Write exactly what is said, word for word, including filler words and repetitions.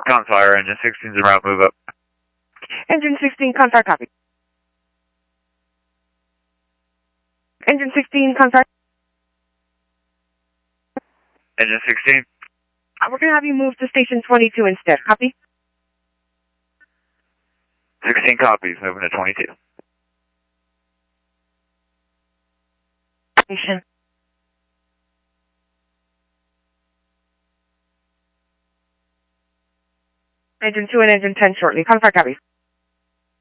Confire, engine sixteen's en route, move up. Engine sixteen, Confire, copy. Engine sixteen, Confire. Engine sixteen. Uh, we're going to have you move to station twenty-two instead, copy? sixteen copies, moving to twenty-two. Station. Engine two and engine ten shortly. Confire, copy.